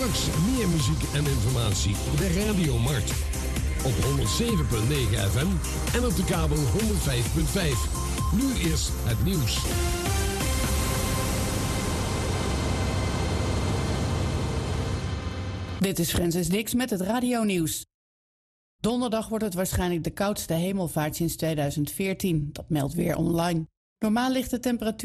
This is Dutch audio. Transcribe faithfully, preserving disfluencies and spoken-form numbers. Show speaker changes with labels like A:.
A: Straks meer muziek en informatie. De Radiomarkt. Op honderd zeven komma negen F M en op de kabel honderd vijf komma vijf. Nu is het nieuws.
B: Dit is Francis Dix met het radionieuws. Donderdag wordt het waarschijnlijk de koudste hemelvaart sinds tweeduizend veertien. Dat meldt Weer Online. Normaal ligt de temperatuur